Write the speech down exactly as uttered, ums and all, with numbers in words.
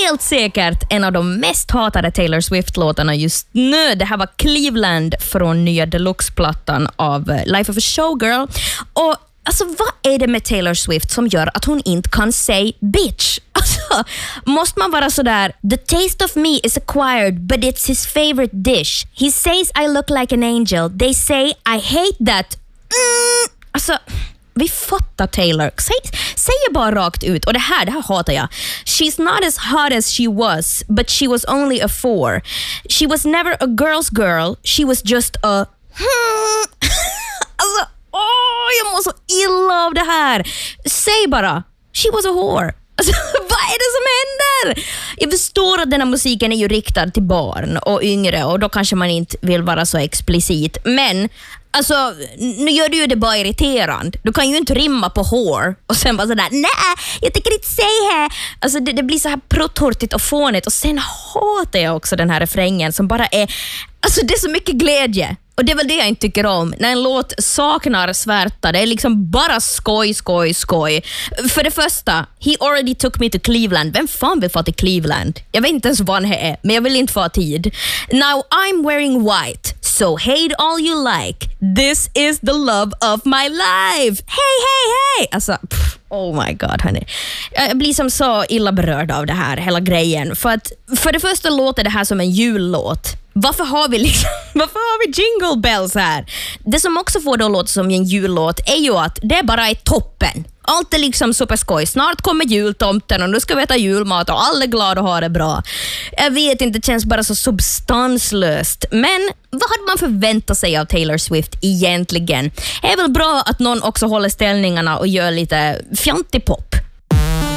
helt säkert en av de mest hatade Taylor Swift-låtarna just nu. Det här var Cleveland från nya Deluxe-plattan av Life of a Showgirl. Och alltså, vad är det med Taylor Swift som gör att hon inte kan säga bitch? Alltså, måste man vara sådär, the taste of me is acquired, but it's his favorite dish. He says I look like an angel. They say I hate that. Mm. Alltså, vi fattar Taylor. Säg, säger bara rakt ut. Och det här, det här hatar jag. She's not as hot as she was, but she was only a four. She was never a girl's girl. She was just a... Hmm. Alltså, åh, jag mår så illa av det här. Säg bara, she was a whore. Alltså, vad är det som händer? Jag förstår att den här musiken är ju riktad till barn och yngre, och då kanske man inte vill vara så explicit. Men alltså, nu gör du ju det bara irriterande. Du kan ju inte rimma på whore och sen bara sådär, nej, jag tycker inte säga. Alltså det, det blir så här prottortigt och fånigt. Och sen hatar jag också den här refrängen som bara är, alltså det är så mycket glädje. Och det är väl det jag inte tycker om. När en låt saknar svärta, det är liksom bara skoj, skoj, skoj. För det första, he already took me to Cleveland. Vem fan vill få till Cleveland? Jag vet inte ens vad han är, men jag vill inte få tid. Now I'm wearing white, so hate all you like. This is the love of my life. Hey, hey, hey! Alltså, pff, oh my god, hörni. Jag blir som så illa berörd av det här, hela grejen. För att, för det första låter det här som en jullåt. Varför har vi liksom, varför har vi jingle bells här? Det som också får det att låta som en jullåt är ju att det bara är toppen. Allt är liksom superskoj. Snart kommer jultomten och nu ska vi äta julmat och alla är glada och har det bra. Jag vet inte, det känns bara så substanslöst. Men vad hade man förväntat sig av Taylor Swift egentligen? Det är väl bra att någon också håller ställningarna och gör lite fjantig pop.